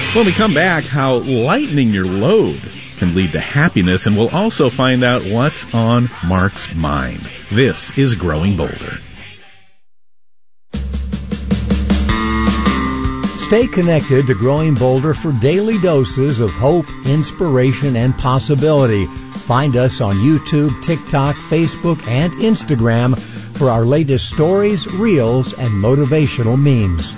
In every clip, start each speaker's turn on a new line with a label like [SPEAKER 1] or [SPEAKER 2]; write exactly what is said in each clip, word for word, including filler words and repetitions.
[SPEAKER 1] When we come back, how lightening your load can lead to happiness, and we'll also find out what's on Mark's mind. This is Growing Bolder.
[SPEAKER 2] Stay connected to Growing Bolder for daily doses of hope, inspiration, and possibility. Find us on YouTube, TikTok, Facebook, and Instagram for our latest stories, reels, and motivational memes.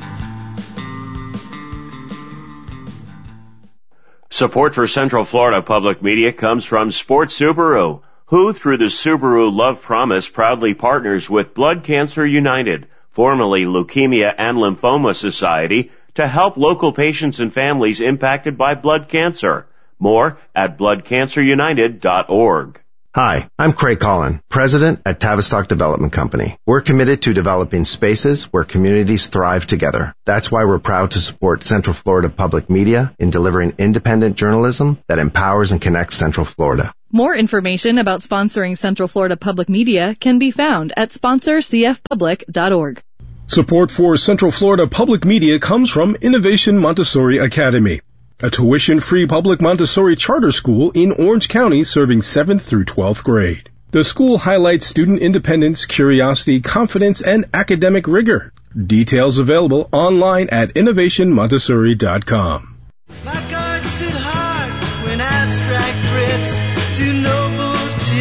[SPEAKER 3] Support for Central Florida Public Media comes from Sports Subaru, who, through the Subaru Love Promise, proudly partners with Blood Cancer United, formerly Leukemia and Lymphoma Society, to help local patients and families impacted by blood cancer. More at blood cancer united dot org.
[SPEAKER 4] Hi, I'm Craig Collin, President at Tavistock Development Company. We're committed to developing spaces where communities thrive together. That's why we're proud to support Central Florida Public Media in delivering independent journalism that empowers and connects Central Florida.
[SPEAKER 5] More information about sponsoring Central Florida Public Media can be found at sponsor c f public dot org.
[SPEAKER 6] Support for Central Florida Public Media comes from Innovation Montessori Academy, a tuition-free public Montessori charter school in Orange County serving seventh through twelfth grade. The school highlights student independence, curiosity, confidence, and academic rigor. Details available online at innovation montessori dot com.
[SPEAKER 7] My guard stood hard when abstract threats too noble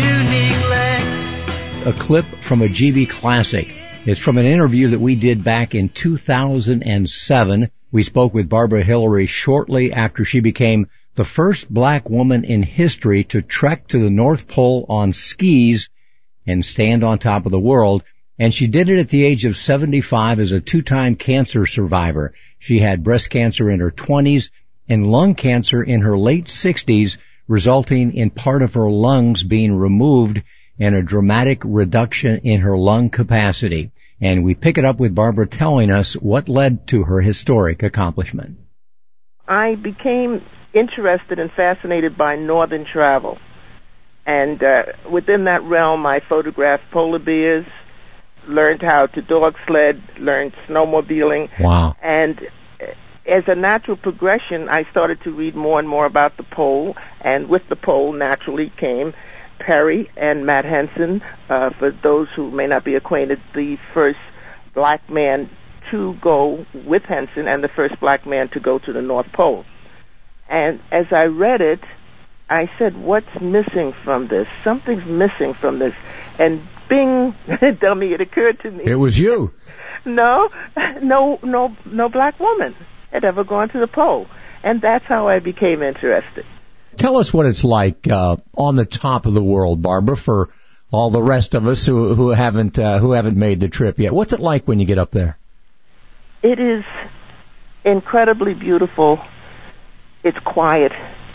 [SPEAKER 7] to neglect.
[SPEAKER 2] A clip from a G B classic. It's from an interview that we did back in two thousand seven. We spoke with Barbara Hillary shortly after she became the first black woman in history to trek to the North Pole on skis and stand on top of the world. And she did it at the age of seventy-five as a two-time cancer survivor. She had breast cancer in her twenties and lung cancer in her late sixties, resulting in part of her lungs being removed and a dramatic reduction in her lung capacity. And we pick it up with Barbara telling us what led to her historic accomplishment.
[SPEAKER 8] I became interested and fascinated by northern travel. And uh, within that realm, I photographed polar bears, learned how to dog sled, learned snowmobiling.
[SPEAKER 2] Wow.
[SPEAKER 8] And as a natural progression, I started to read more and more about the pole. And with the pole, naturally came Perry and Matt Henson, uh, for those who may not be acquainted, the first black man to go with Henson and the first black man to go to the North Pole. And as I read it, I said, what's missing from this? Something's missing from this. And bing, dummy, it occurred to me.
[SPEAKER 2] It was you.
[SPEAKER 8] No, no, no, no black woman had ever gone to the pole. And that's how I became interested.
[SPEAKER 2] Tell us what it's like uh, on the top of the world, Barbara, for all the rest of us who who haven't uh, who haven't made the trip yet. What's it like when you get up there?
[SPEAKER 8] It is incredibly beautiful. It's quiet.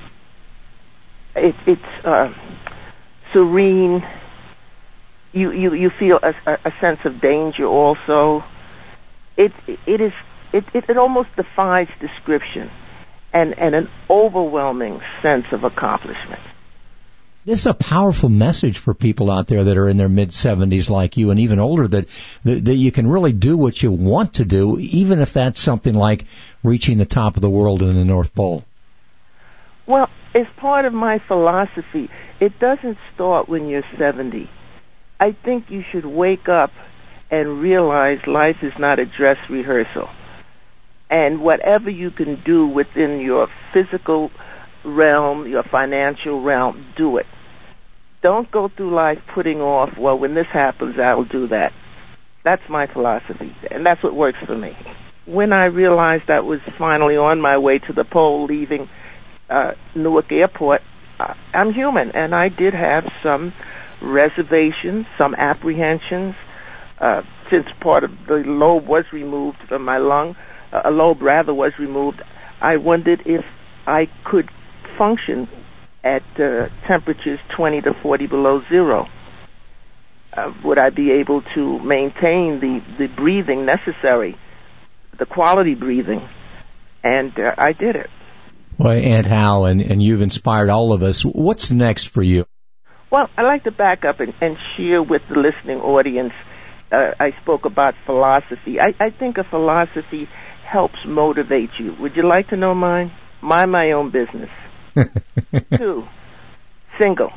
[SPEAKER 8] It, it's uh, serene. You you you feel a, a sense of danger also. It it is it it, it almost defies description. And, and an overwhelming sense of accomplishment.
[SPEAKER 2] This is a powerful message for people out there that are in their mid-seventies like you and even older, that, that, that you can really do what you want to do, even if that's something like reaching the top of the world in the North Pole.
[SPEAKER 8] Well, as part of my philosophy, it doesn't start when you're seventy. I think you should wake up and realize life is not a dress rehearsal. And whatever you can do within your physical realm, your financial realm, do it. Don't go through life putting off, well, when this happens, I'll do that. That's my philosophy, and that's what works for me. When I realized I was finally on my way to the pole, leaving uh, Newark Airport, uh, I'm human, and I did have some reservations, some apprehensions, uh, since part of the lobe was removed from my lung. A lobe rather was removed. I wondered if I could function at uh, temperatures twenty to forty below zero. Uh, would I be able to maintain the, the breathing necessary, the quality breathing? And uh, I did it.
[SPEAKER 2] Well, Aunt Hal, and, and you've inspired all of us. What's next for you?
[SPEAKER 8] Well, I'd like to back up and, and share with the listening audience. Uh, I spoke about philosophy. I, I think a philosophy helps motivate you. Would you like to know mine? mind my own business. Two, single.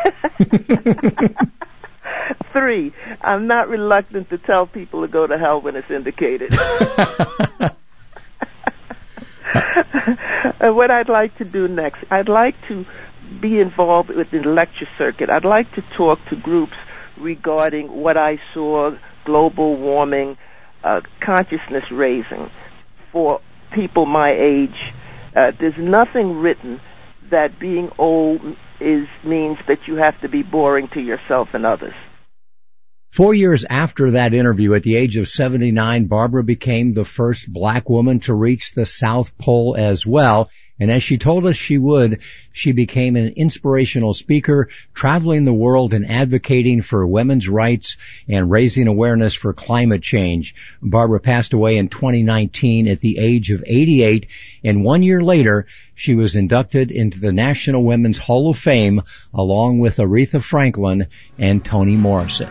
[SPEAKER 8] Three, I'm not reluctant to tell people to go to hell when it's indicated. And what I'd like to do next, I'd like to be involved with the lecture circuit. I'd like to talk to groups regarding what I saw, global warming, uh, consciousness raising for people my age. Uh, there's nothing written that being old is means that you have to be boring to yourself and others.
[SPEAKER 2] Four years after that interview, at the age of seventy-nine, Barbara became the first black woman to reach the South Pole as well. And as she told us she would, she became an inspirational speaker, traveling the world and advocating for women's rights and raising awareness for climate change. Barbara passed away in twenty nineteen at the age of eighty-eight, and one year later, she was inducted into the National Women's Hall of Fame along with Aretha Franklin and Toni Morrison.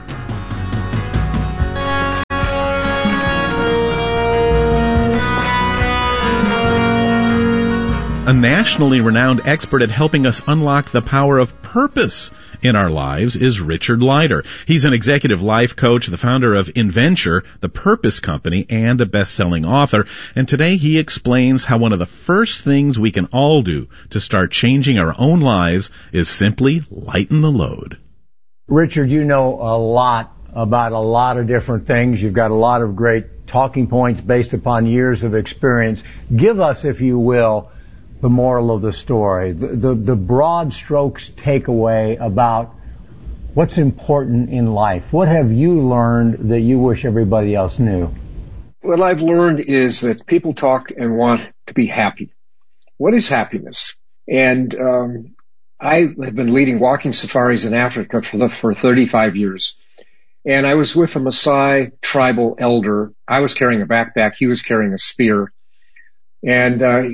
[SPEAKER 1] A nationally renowned expert at helping us unlock the power of purpose in our lives is Richard Leider. He's an executive life coach, the founder of InVenture, the Purpose Company, and a best-selling author. And today he explains how one of the first things we can all do to start changing our own lives is simply lighten the load.
[SPEAKER 2] Richard, you know a lot about a lot of different things. You've got a lot of great talking points based upon years of experience. Give us, if you will, the moral of the story, the, the, the broad strokes takeaway about what's important in life. What have you learned that you wish everybody else knew?
[SPEAKER 9] What I've learned is that people talk and want to be happy. What is happiness? And um, I have been leading walking safaris in Africa for, the, for thirty-five years. And I was with a Maasai tribal elder. I was carrying a backpack. He was carrying a spear. And uh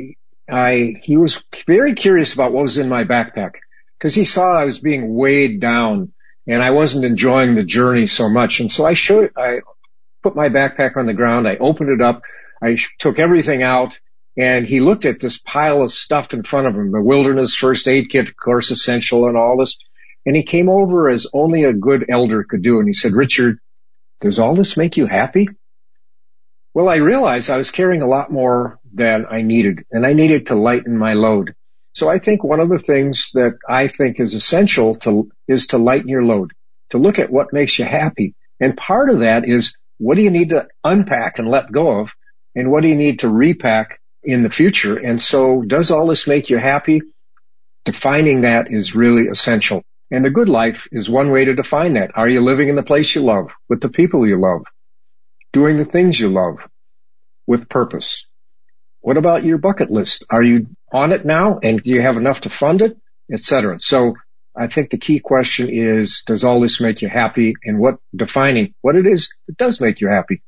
[SPEAKER 9] I, he was very curious about what was in my backpack because he saw I was being weighed down and I wasn't enjoying the journey so much. And so I showed, I put my backpack on the ground. I opened it up. I took everything out and he looked at this pile of stuff in front of him, the wilderness first aid kit, of course, essential and all this. And he came over as only a good elder could do. And he said, Richard, does all this make you happy? Well, I realized I was carrying a lot more than I needed, and I needed to lighten my load. So I think one of the things that I think is essential to is to lighten your load, to look at what makes you happy. And part of that is what do you need to unpack and let go of, and what do you need to repack in the future? And so does all this make you happy? Defining that is really essential. And the good life is one way to define that. Are you living in the place you love, with the people you love, doing the things you love, with purpose? What about your bucket list? Are you on it now, and do you have enough to fund it, et cetera? So I think the key question is, does all this make you happy, and what defining what it is that does make you happy?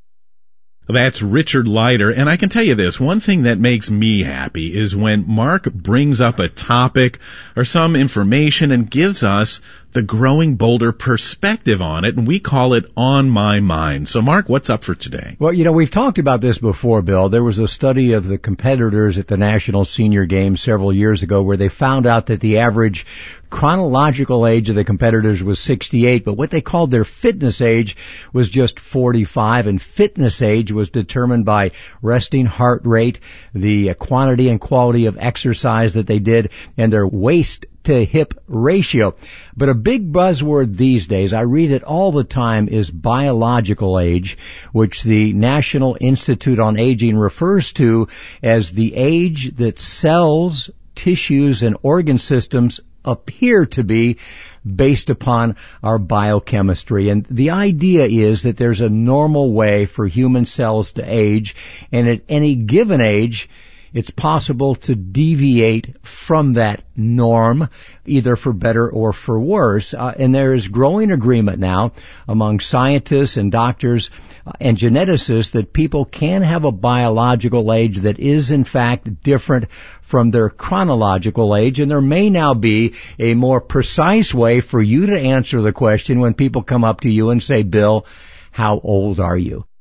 [SPEAKER 1] That's Richard Leider, and I can tell you this, one thing that makes me happy is when Mark brings up a topic or some information and gives us the Growing Bolder perspective on it, and we call it On My Mind. So, Mark, what's up for today?
[SPEAKER 2] Well, you know, we've talked about this before, Bill. There was a study of the competitors at the National Senior Games several years ago where they found out that the average chronological age of the competitors was sixty-eight, but what they called their fitness age was just forty-five, and fitness age was determined by resting heart rate, the quantity and quality of exercise that they did, and their waist to hip ratio. But a big buzzword these days, I read it all the time, is biological age, which the National Institute on Aging refers to as the age that cells, tissues, and organ systems appear to be based upon our biochemistry. And the idea is that there's a normal way for human cells to age, and at any given age, it's possible to deviate from that norm, either for better or for worse. Uh, and there is growing agreement now among scientists and doctors uh, and geneticists that people can have a biological age that is, in fact, different from their chronological age. And there may now be a more precise way for you to answer the question when people come up to you and say, Bill, how old are you?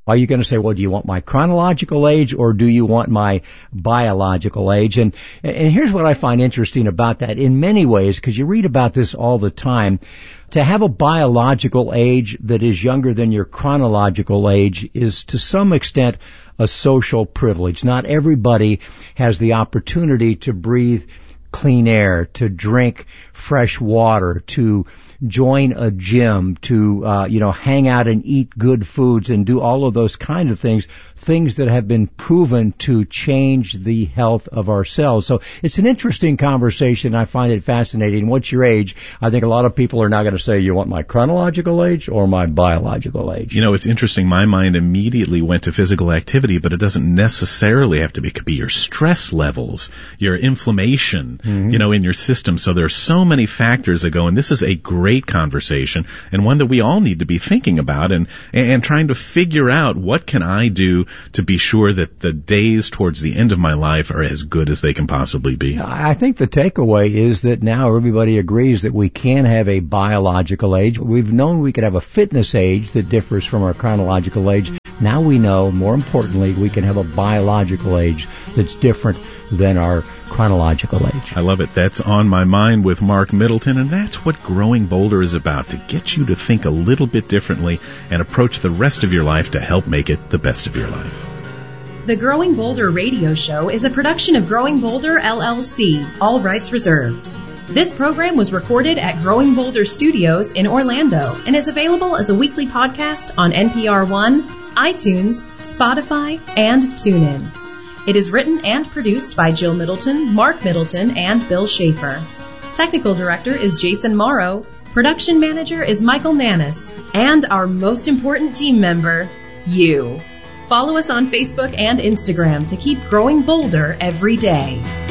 [SPEAKER 2] Are you going to say, well, do you want my chronological age or do you want my biological age? And, and here's what I find interesting about that in many ways, because you read about this all the time. To have a biological age that is younger than your chronological age is to some extent a social privilege. Not everybody has the opportunity to breathe clean air, to drink fresh water, to join a gym, to, uh, you know, hang out and eat good foods and do all of those kind of things, things that have been proven to change the health of our cells. So it's an interesting conversation. I find it fascinating. What's your age? I think a lot of people are now going to say, you want my chronological age or my biological age?
[SPEAKER 1] You know, it's interesting. My mind immediately went to physical activity, but it doesn't necessarily have to be, it could be your stress levels, your inflammation, mm-hmm. you know, in your system. So there's so many factors that go, and this is a great conversation and one that we all need to be thinking about and, and trying to figure out what can I do to be sure that the days towards the end of my life are as good as they can possibly be.
[SPEAKER 2] I think the takeaway is that now everybody agrees that we can have a biological age. We've known we could have a fitness age that differs from our chronological age. Now we know, more importantly, we can have a biological age that's different than our chronological age.
[SPEAKER 1] I love it. That's On My Mind with Mark Middleton, and that's what Growing Bolder is about, to get you to think a little bit differently and approach the rest of your life to help make it the best of your life.
[SPEAKER 10] The Growing Bolder radio show is a production of Growing Bolder, L L C, all rights reserved. This program was recorded at Growing Bolder Studios in Orlando and is available as a weekly podcast on N P R One, iTunes, Spotify, and TuneIn. It is written and produced by Jill Middleton, Mark Middleton, and Bill Schaefer. Technical director is Jason Morrow. Production manager is Michael Nannis. And our most important team member, you. Follow us on Facebook and Instagram to keep growing bolder every day.